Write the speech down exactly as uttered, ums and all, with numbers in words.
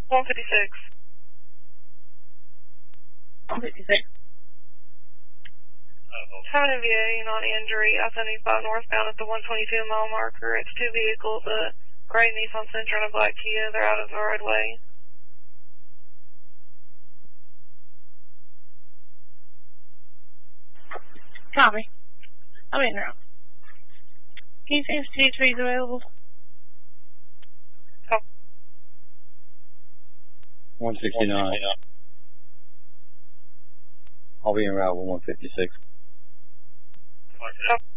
one fifty-six. one fifty-six. Having a V A non-injury, I seventy-five northbound at the one twenty-two mile marker. It's two vehicles, a gray Nissan Sentra and a black Kia. They're out of the roadway. Copy. I'm in now. Can you see if T three is available? Oh. one sixty-nine. I'll be en route with one fifty-six. Oh.